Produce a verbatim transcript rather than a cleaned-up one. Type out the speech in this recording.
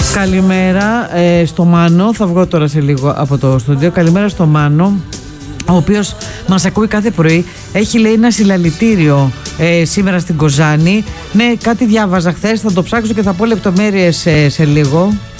Καλημέρα ε, στο Μάνο. Θα βγω τώρα σε λίγο από το στούντιο. Καλημέρα στο Μάνο, ο οποίος μας ακούει κάθε πρωί. Έχει, λέει, ένα συλλαλητήριο ε, σήμερα στην Κοζάνη. Ναι, κάτι διάβαζα χθες. Θα το ψάξω και θα πω λεπτομέρειες ε, σε λίγο.